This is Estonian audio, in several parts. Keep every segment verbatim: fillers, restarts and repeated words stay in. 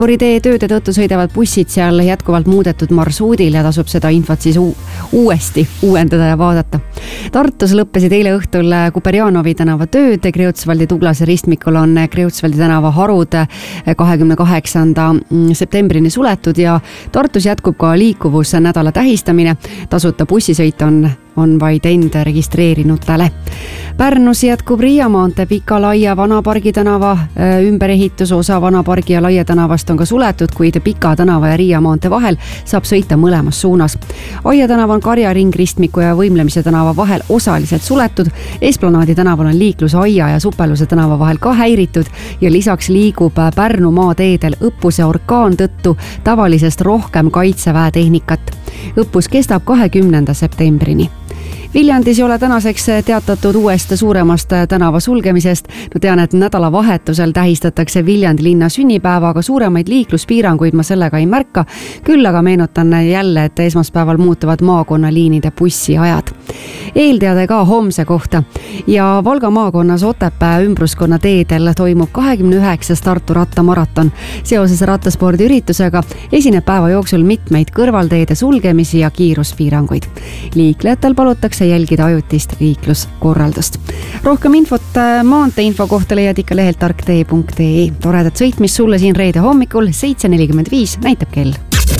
koridee tööde tõttu sõidavad bussid seal jätkuvalt muudetud marsruudil ja tasub seda infot siis u- uuesti uuendada ja vaadata. Tartus lõppesid eile õhtul Kuperjanovi tänava tööd, Kreutzwaldi Tuglase ristmikul on Kreutzwaldi tänava harud kahekümne kaheksanda septembrini suletud ja Tartus jätkub ka liikuvus nädala tähistamine. Tasuta bussisõit on on vaid end registreerinutele. Pärnus jätkub Riia maantee Pika Laia Vanapargi tänava ümberehitus, osa Vanapargi ja Laia tänavast on ka suletud, kuid Pika tänava ja Riia maantee vahel saab sõita mõlemas suunas. Aia tänav on Karja ring ristmiku ja Võimlemise tänava vahel osaliselt suletud. Esplanaadi tänaval on liiklus Aia ja Supeluse tänava vahel ka häiritud ja lisaks liigub Pärnu maateedel õppuse orkaan tõttu tavalisest rohkem kaitseväe tehnikat. Õppus kestab kahekümnenda septembrini. Viljandis ei ole tänaseks teatatud uuest suuremast tänava sulgemisest. No tean, et nädalavahetusel tähistatakse Viljandi linna sünnipäeva, aga suuremaid liikluspiiranguid ma sellega ei märka. Küll aga meenutan jälle, et esmaspäeval muutuvad maakonnaliinide bussiajad. Eelteade ka homse kohta ja Valga maakonnas Otepää ümbruskonna teedel toimub kahekümne üheksas Tartu rattamaraton. Seoses rattaspordi üritusega esineb päeva jooksul mitmeid kõrvalteede sulgemisi ja kiiruspiiranguid. Liiklejatel palutakse jälgida ajutist liikluskorraldust. Rohkem infot maanteeinfo kohta leiad ikka lehelt tarktee punkt ee. Toredat sõitmist sulle siin reede hommikul seitse nelikümmend viis näitab kell.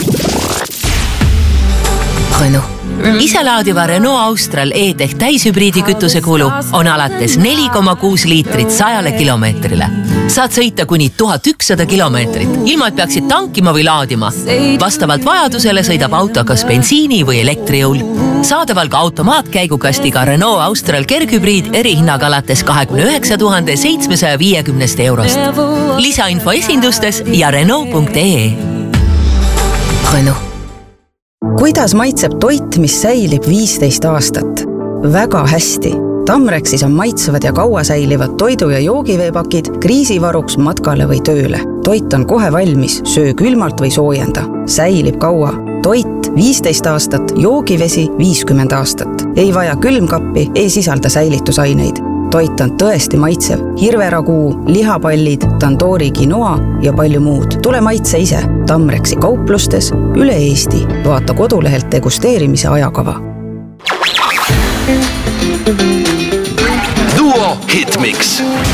Renault. Iselaadiva Renault Austral E-Tech täishübriidi kütuse kulu on alates neli koma kuus liitrit sajale kilomeetrile. Saad sõita kuni tuhat ükssada kilomeetrit, ilma et peaksid tankima või laadima. Vastavalt vajadusele sõidab auto kas bensiini või elektrijõul. Saadaval ka automaatkäigukastiga Renault Austral kerghübriid erihinnaga alates kahekümne üheksa tuhande seitsmesaja viiekümnest eurost. Lisainfo esindustes ja Renault punkt ee. Renault. Kuidas maitseb toit, mis säilib viisteist aastat? Väga hästi. Tamrexis on maitsevad ja kaua säilivad toidu- ja joogiveepakid kriisivaruks matkale või tööle. Toit on kohe valmis, söö külmalt või soojenda. Säilib kaua. Toit viisteist aastat, joogivesi viiskümmend aastat. Ei vaja külmkappi, ei sisalda säilitusaineid. Toit on tõesti maitsev. Hirveraguu, lihapallid, tandoori quinoa ja palju muud. Tule maitse ise. Tamrexi kauplustes üle Eesti. Vaata kodulehelt degusteerimise ajakava. Duo Hitmix.